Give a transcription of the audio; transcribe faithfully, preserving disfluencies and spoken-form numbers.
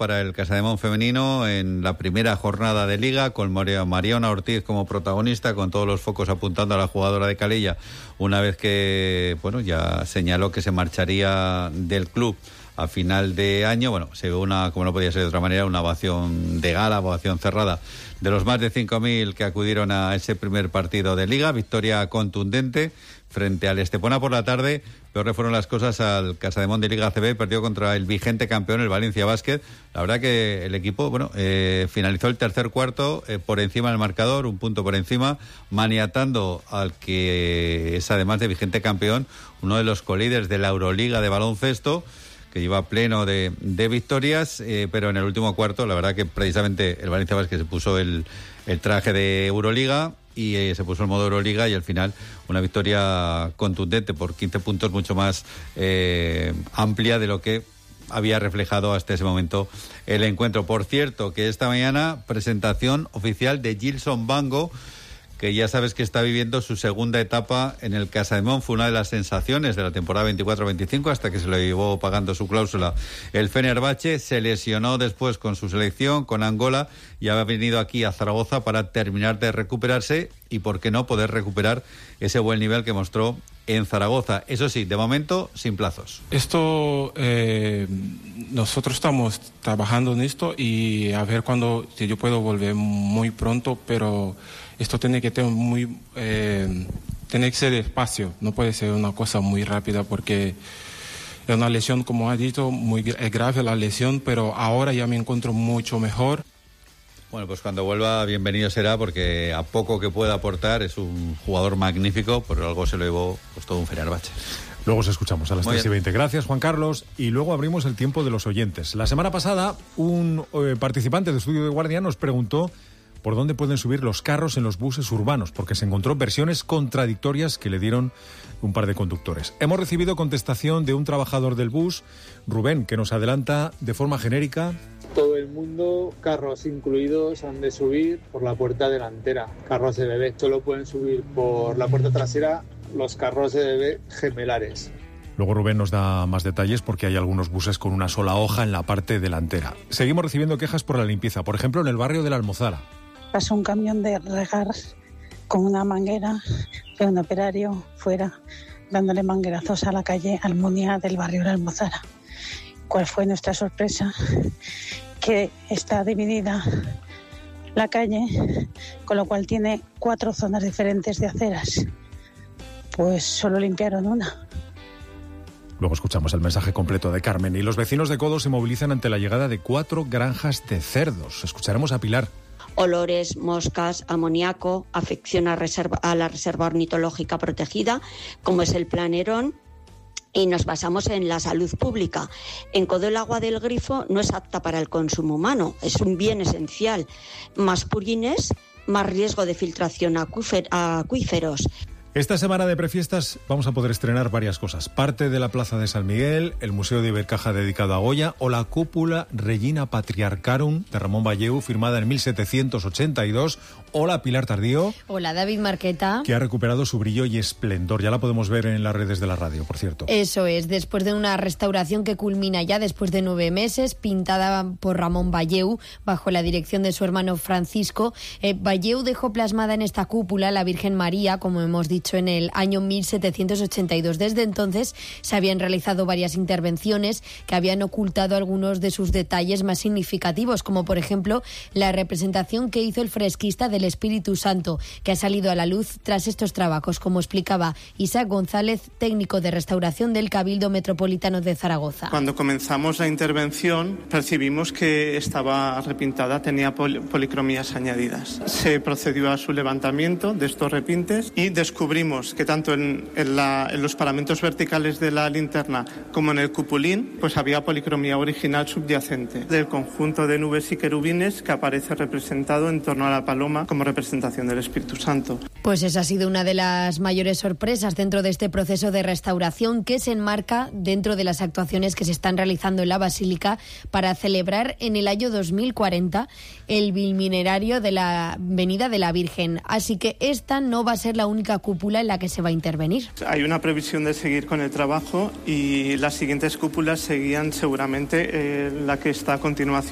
para el Casademón femenino en la primera jornada de Liga, con Mariona Ortiz como protagonista, con todos los focos apuntando a la jugadora de Calella, una vez que, bueno, ya señaló que se marcharía del club a final de año. Bueno, se ve una, como no podía ser de otra manera, una ovación de gala, ovación cerrada de los más de cinco mil que acudieron a ese primer partido de Liga. Victoria contundente frente al Estepona por la tarde. Peor fueron las cosas al Casademón de Liga A C B, perdió contra el vigente campeón, el Valencia Basket. La verdad que el equipo, bueno, eh, finalizó el tercer cuarto eh, por encima del marcador, un punto por encima, maniatando al que es, además de vigente campeón, uno de los colíderes de la Euroliga de baloncesto, que lleva pleno de, de victorias, eh, pero en el último cuarto, la verdad que precisamente el Valencia Basket se puso el, el traje de Euroliga y eh, se puso el modo Euroliga, y al final una victoria contundente por quince puntos, mucho más eh, amplia de lo que había reflejado hasta ese momento el encuentro. Por cierto, que esta mañana presentación oficial de Gilson Bango, que ya sabes que está viviendo su segunda etapa en el Casademón. Fue una de las sensaciones de la temporada veinticuatro veinticinco, hasta que se lo llevó pagando su cláusula el Fenerbahce. Se lesionó después con su selección, con Angola, y ha venido aquí a Zaragoza para terminar de recuperarse y, por qué no, poder recuperar ese buen nivel que mostró en Zaragoza. Eso sí, de momento, sin plazos. Esto, eh, nosotros estamos trabajando en esto y a ver cuándo, si yo puedo volver muy pronto, pero esto tiene que tener muy, eh, tiene que ser despacio, no puede ser una cosa muy rápida, porque es una lesión, como ha dicho, muy grave la lesión, pero ahora ya me encuentro mucho mejor. Bueno, pues cuando vuelva, bienvenido será, porque a poco que pueda aportar es un jugador magnífico, por algo se lo llevó pues todo un Fenerbahce. Luego os escuchamos a las tres y veinte. Gracias, Juan Carlos. Y luego abrimos el tiempo de los oyentes. La semana pasada, un eh, participante de Estudio de Guardia nos preguntó por dónde pueden subir los carros en los buses urbanos, porque se encontró versiones contradictorias que le dieron un par de conductores. Hemos recibido contestación de un trabajador del bus, Rubén, que nos adelanta de forma genérica. Todo el mundo, carros incluidos, han de subir por la puerta delantera. Carros de bebé solo pueden subir por la puerta trasera los carros de bebé gemelares. Luego Rubén nos da más detalles, porque hay algunos buses con una sola hoja en la parte delantera. Seguimos recibiendo quejas por la limpieza, por ejemplo en el barrio de la Almozara. Pasó un camión de regar con una manguera de un operario fuera, dándole manguerazos a la calle Almunia del barrio de la Almozara. ¿Cuál fue nuestra sorpresa? Que está dividida la calle, con lo cual tiene cuatro zonas diferentes de aceras. Pues solo limpiaron una. Luego escuchamos el mensaje completo de Carmen. Y los vecinos de Codo se movilizan ante la llegada de cuatro granjas de cerdos. Escucharemos a Pilar. Olores, moscas, amoníaco, afección a, reserva, a la reserva ornitológica protegida, como es el Plan Herón, y nos basamos en la salud pública. En Codo el agua del grifo no es apta para el consumo humano, es un bien esencial. Más purines, más riesgo de filtración a acuíferos. Esta semana de prefiestas vamos a poder estrenar varias cosas. Parte de la Plaza de San Miguel, el Museo de Ibercaja dedicado a Goya, o la cúpula Regina Patriarcarum de Ramón Valleu, firmada en mil setecientos ochenta y dos. Hola, Pilar Tardío. Hola, David Marqueta. Que ha recuperado su brillo y esplendor. Ya la podemos ver en las redes de la radio, por cierto. Eso es, después de una restauración que culmina ya después de nueve meses, pintada por Ramón Valleu, bajo la dirección de su hermano Francisco. Eh, Valleu dejó plasmada en esta cúpula la Virgen María, como hemos dicho, en el año mil setecientos ochenta y dos. Desde entonces se habían realizado varias intervenciones que habían ocultado algunos de sus detalles más significativos, como por ejemplo la representación que hizo el fresquista del Espíritu Santo, que ha salido a la luz tras estos trabajos, como explicaba Isaac González, técnico de restauración del Cabildo Metropolitano de Zaragoza. Cuando comenzamos la intervención percibimos que estaba repintada, tenía pol- policromías añadidas. Se procedió a su levantamiento de estos repintes y descubrimos que tanto en, en, la, en los paramentos verticales de la linterna como en el cupulín pues había policromía original subyacente del conjunto de nubes y querubines que aparece representado en torno a la paloma como representación del Espíritu Santo. Pues esa ha sido una de las mayores sorpresas dentro de este proceso de restauración, que se enmarca dentro de las actuaciones que se están realizando en la Basílica para celebrar en el año dos mil cuarenta el biminerario de la Venida de la Virgen. Así que esta no va a ser la única cúpula en la que se va a intervenir. Hay una previsión de seguir con el trabajo y las siguientes cúpulas seguían seguramente eh, la que está a continuación.